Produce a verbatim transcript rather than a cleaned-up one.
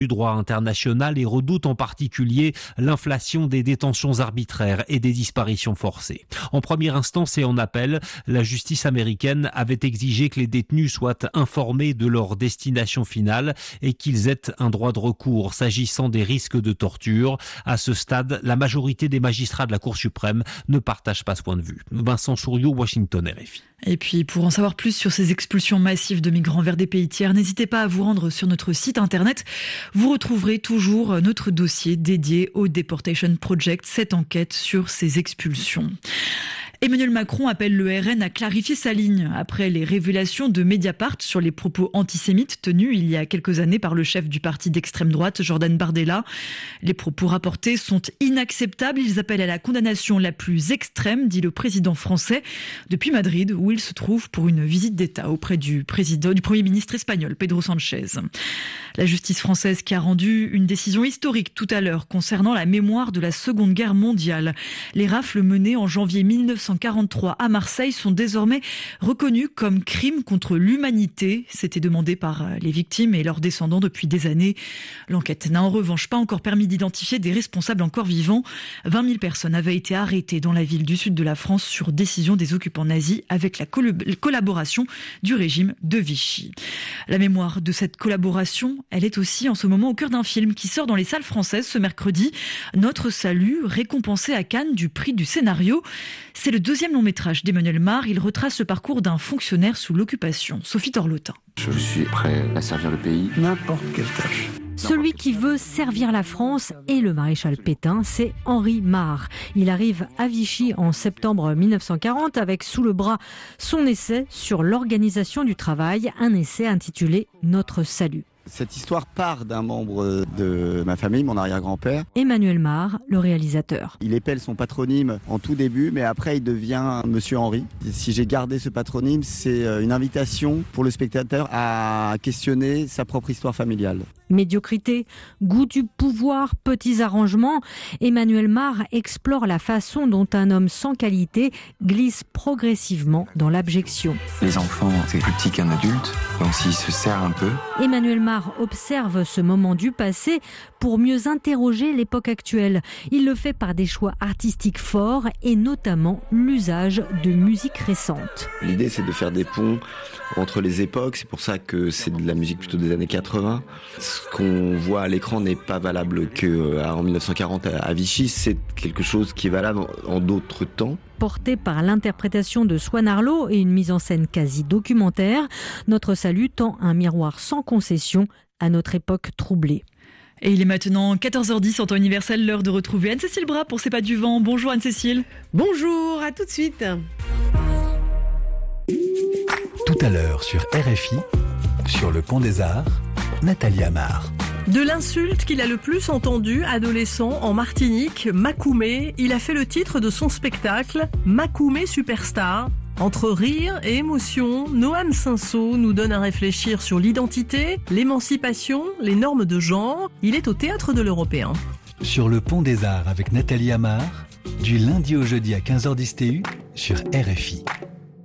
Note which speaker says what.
Speaker 1: du droit international et redoute en particulier l'inflation des détentions arbitraires et des disparitions forcées. En première instance et en appel, la justice américaine avait exigé que les détenus soient informés de leur destination finale et qu'ils aient un droit de recours s'agissant des risques de torture. À ce stade, la majorité des magistrats de la Cour suprême ne partagent pas ce point de vue. Vincent Souriau, Washington, R F I.
Speaker 2: Et puis, pour en savoir plus sur ces expulsions massives de migrants vers des pays tiers, n'hésitez pas à vous rendre sur notre site internet. Vous retrouverez toujours notre dossier dédié au Deportation Project, cette enquête sur ces expulsions. Emmanuel Macron appelle le R N à clarifier sa ligne après les révélations de Mediapart sur les propos antisémites tenus il y a quelques années par le chef du parti d'extrême droite, Jordan Bardella. Les propos rapportés sont inacceptables. Ils appellent à la condamnation la plus extrême, dit le président français, depuis Madrid, où il se trouve pour une visite d'État auprès du président, du Premier ministre espagnol, Pedro Sánchez. La justice française qui a rendu une décision historique tout à l'heure concernant la mémoire de la Seconde Guerre mondiale. Les rafles menées en janvier mille neuf cent quarante-trois à Marseille sont désormais reconnues comme crimes contre l'humanité. C'était demandé par les victimes et leurs descendants depuis des années. L'enquête n'a en revanche pas encore permis d'identifier des responsables encore vivants. vingt mille personnes avaient été arrêtées dans la ville du sud de la France sur décision des occupants nazis avec la collaboration du régime de Vichy. La mémoire de cette collaboration, elle est aussi en ce moment au cœur d'un film qui sort dans les salles françaises ce mercredi. Notre salut, récompensé à Cannes du prix du scénario. C'est le deuxième long métrage d'Emmanuel Mar. Il retrace le parcours d'un fonctionnaire sous l'occupation. Sophie Torlotin.
Speaker 3: Je suis prêt à servir le pays.
Speaker 4: N'importe quelle tâche.
Speaker 5: Celui qui veut servir la France et le maréchal Pétain, c'est Henri Mar. Il arrive à Vichy en septembre mille neuf cent quarante avec sous le bras son essai sur l'organisation du travail, un essai intitulé « Notre salut ».
Speaker 6: Cette histoire part d'un membre de ma famille, mon arrière-grand-père.
Speaker 5: Emmanuel Mar, le réalisateur.
Speaker 6: Il épelle son patronyme en tout début, mais après il devient Monsieur Henri. Si j'ai gardé ce patronyme, c'est une invitation pour le spectateur à questionner sa propre histoire familiale.
Speaker 5: Médiocrité, goût du pouvoir, petits arrangements, Emmanuel Mar explore la façon dont un homme sans qualité glisse progressivement dans l'abjection.
Speaker 3: Les enfants, c'est plus petit qu'un adulte, donc s'ils se serrent un peu...
Speaker 5: Emmanuel Mar observe ce moment du passé pour mieux interroger l'époque actuelle. Il le fait par des choix artistiques forts et notamment l'usage de musique récente.
Speaker 6: L'idée, c'est de faire des ponts entre les époques. C'est pour ça que c'est de la musique plutôt des années quatre-vingts. Ce qu'on voit à l'écran n'est pas valable qu'en mille neuf cent quarante à Vichy. C'est quelque chose qui est valable en d'autres temps.
Speaker 5: Porté par l'interprétation de Swan Arlo et une mise en scène quasi documentaire, Notre salut tend un miroir sans concession à notre époque troublée.
Speaker 2: Et il est maintenant quatorze heures dix en temps universel, l'heure de retrouver Anne-Cécile Bras pour C'est pas du vent. Bonjour Anne-Cécile.
Speaker 7: Bonjour, à tout de suite.
Speaker 8: Tout à l'heure sur R F I, sur le Pont des Arts, Nathalie Amar.
Speaker 7: De l'insulte qu'il a le plus entendue, adolescent, en Martinique, Makoumé, il a fait le titre de son spectacle, Makoumé Superstar. Entre rire et émotion, Noam Cinceau nous donne à réfléchir sur l'identité, l'émancipation, les normes de genre. Il est au Théâtre de l'Européen.
Speaker 8: Sur le Pont des Arts avec Nathalie Amar, du lundi au jeudi à quinze heures dix T U sur R F I.